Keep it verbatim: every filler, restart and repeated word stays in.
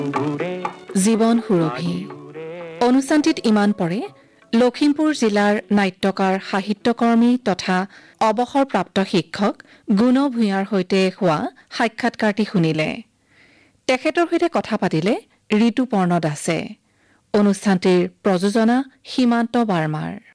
জীৱন সুৰভি অনুষ্ঠানটিত ইমান পৰে লখিমপুৰ জিলাৰ নাট্যকাৰ সাহিত্যকৰ্মী তথা অৱসৰপ্ৰাপ্ত শিক্ষক গুণ ভূঞাৰ সৈতে হোৱা সাক্ষাৎকাৰটি শুনিলে। তেখেতৰ সৈতে কথা পাতিলে ঋতুপৰ্ণ দাসে। অনুষ্ঠানটিৰ প্ৰযোজনা সীমান্ত বাৰ্মাৰ।